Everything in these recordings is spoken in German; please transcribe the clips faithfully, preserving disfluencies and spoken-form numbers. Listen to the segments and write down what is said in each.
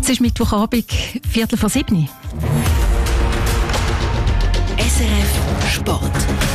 Es ist Mittwochabend, Viertel vor sieben. S R F Sport.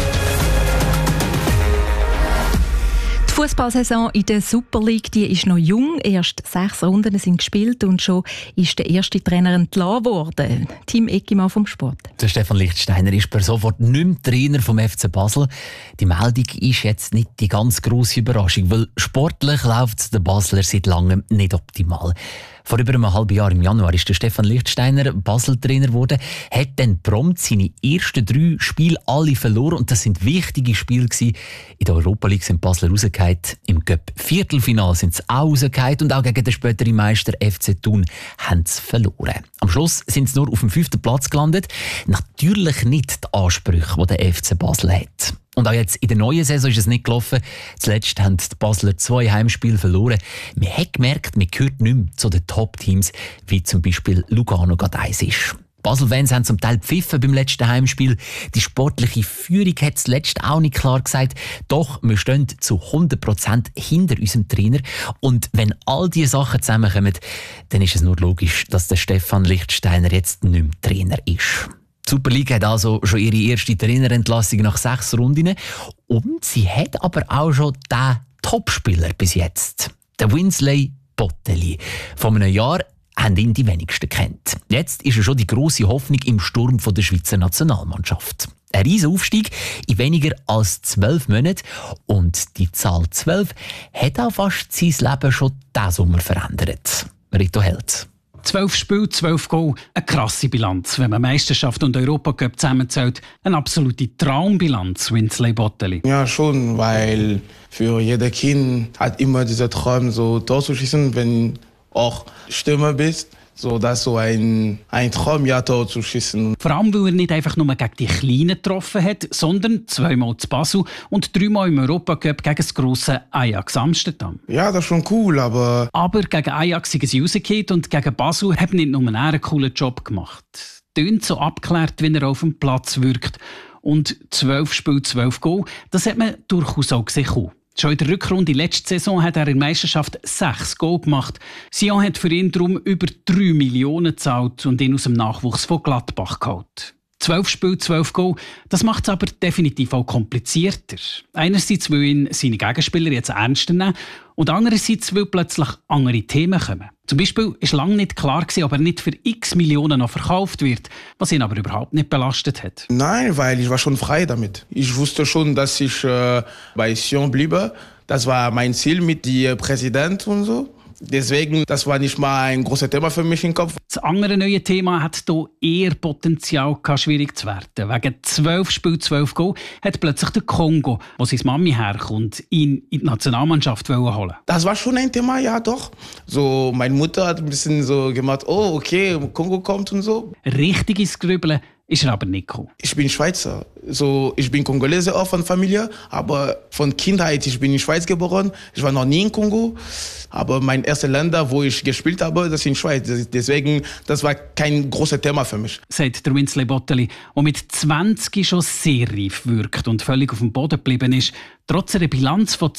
Die Fußballsaison in der Super League, die ist noch jung. Erst sechs Runden sind gespielt und schon ist der erste Trainer entlassen worden. Tim Eckimann vom Sport. Der Stefan Lichtsteiner ist per sofort nicht mehr Trainer vom F C Basel. Die Meldung ist jetzt nicht die ganz grosse Überraschung, weil sportlich läuft es den Basler seit langem nicht optimal. Vor über einem halben Jahr im Januar ist der Stefan Lichtsteiner Basel-Trainer geworden, hat dann prompt seine ersten drei Spiele alle verloren und das sind wichtige Spiele gewesen. In der Europa League sind Basler rausgefallen, im Cup-Viertelfinale sind sie auch rausgefallen und auch gegen den späteren Meister F C Thun haben sie verloren. Am Schluss sind sie nur auf dem fünften Platz gelandet. Natürlich nicht die Ansprüche, die der F C Basel hat. Und auch jetzt in der neuen Saison ist es nicht gelaufen. Zuletzt haben die Basler zwei Heimspiele verloren. Man hat gemerkt, man gehört nicht mehr zu den Top-Teams, wie zum Beispiel Lugano gerade eins ist. Basel-Fans haben zum Teil gepfiffen beim letzten Heimspiel. Die sportliche Führung hat zuletzt auch nicht klar gesagt. Doch wir stehen zu hundert Prozent hinter unserem Trainer. Und wenn all diese Sachen zusammenkommen, dann ist es nur logisch, dass der Stefan Lichtsteiner jetzt nicht mehr Trainer ist. Die Super League hat also schon ihre erste Trainerentlassung nach sechs Runden. Und sie hat aber auch schon den Topspieler bis jetzt. Der Winsley Botteli. Vor einem Jahr haben ihn die wenigsten kennt. Jetzt ist er schon die grosse Hoffnung im Sturm der Schweizer Nationalmannschaft. Ein riesen Aufstieg in weniger als zwölf Monaten. Und die Zahl zwölf hat auch fast sein Leben schon diesen Sommer verändert. Rito Held. Zwölf Spiele, zwölf Goal, eine krasse Bilanz. Wenn man Meisterschaft und Europacup zusammenzählt, eine absolute Traumbilanz, Winsley Botteli. Ja, schon, weil für jedes Kind hat immer dieser Traum, so Tor zu schießen, wenn auch Stürmer bist. So, das ist so ein, ein Traum, ja, Tor zu schießen. Vor allem, weil er nicht einfach nur gegen die Kleinen getroffen hat, sondern zweimal zu Basel und dreimal im Europacup gegen das grosse Ajax Amsterdam. Ja, das ist schon cool, aber... Aber gegen Ajax sind sie rausgefallen und gegen Basel hat nicht nur einen coolen Job gemacht. Tönt so abgeklärt, wie er auf dem Platz wirkt. Und zwölf Spiele, zwölf Goal, das hat man durchaus auch gesehen. Schon in der Rückrunde letzte Saison hat er in der Meisterschaft sechs Goal gemacht. Sion hat für ihn darum über drei Millionen gezahlt und ihn aus dem Nachwuchs von Gladbach geholt. Zwölf Spiele, zwölf Goal, das macht es aber definitiv auch komplizierter. Einerseits, weil ihn seine Gegenspieler jetzt ernster nehmen und andererseits, weil plötzlich andere Themen kommen. Zum Beispiel war lange nicht klar, ob er nicht für x Millionen noch verkauft wird, was ihn aber überhaupt nicht belastet hat. Nein, weil ich war schon frei damit. Ich wusste schon, dass ich äh, bei Sion bliebe. Das war mein Ziel mit dem Präsidenten und so. Deswegen, das war nicht mal ein großes Thema für mich im Kopf. Das andere neue Thema hat hier eher Potenzial, schwierig zu werden. Wegen zwölf Spielen, zwölf Goal hat plötzlich der Kongo, wo seine Mami herkommt, ihn in die Nationalmannschaft holen. Das war schon ein Thema, ja doch. So, meine Mutter hat ein bisschen so gemacht, oh okay, Kongo kommt und so. Richtig ins Grübeln ist er aber nicht gekommen. Ich bin Schweizer. So, ich bin Kongolese auch von Familie, aber von Kindheit, ich bin in der Schweiz geboren. Ich war noch nie in Kongo, aber mein erstes Länder, wo ich gespielt habe, das ist in Schweiz. Deswegen, das war kein großes Thema für mich. Sagt der Winsley Botteli, der mit zwanzig schon sehr reif wirkt und völlig auf dem Boden geblieben ist, trotz einer Bilanz von